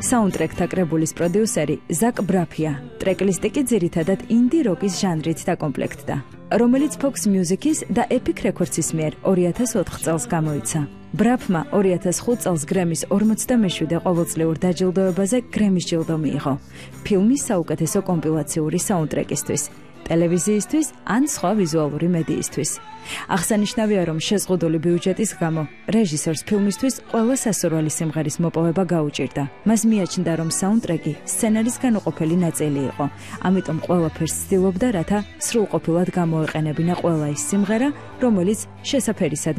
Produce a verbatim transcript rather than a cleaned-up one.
საუნდტრეკთა კრებულის პროდიუსერი ზაკ ბრაფია. ტრეკლისტიკი ძირითადად ინდი როკის ჟანრით დაკომპლექტდა, რომელიც Fox Music-ის და Epic Records-ის მიერ ორი ათას ოთხ წელს გამოიცა. ბრაფმა ორი ათას ხუთ წელს გრემის ორმოცდამეშვიდე ყოველწლიურ დაჯილდოებაზე გრემის ჯილდო მიიღო ფილმის საუკეთესო კომპილაციური საუნდტრეკისთვის, ტელევიზიისთვის ან სხვა ვიზუალური მედიისთვის. აღსანიშნავია, რომ შეზღუდული ბიუჯეტის გამო რეჟისორს ფილმისთვის ყველა სასურველი სიმღერის მოპოვება გაუჭირდა. მას მიაჩნდა, რომ საუნდტრეკი სცენარის განუყოფელი ნაწილი იყო, ამიტომ ყველაფერს ცდილობდა, რათა სრულყოფილად გამოეყენებინა ყველა ის სიმღერა, რომელიც შესაფერისად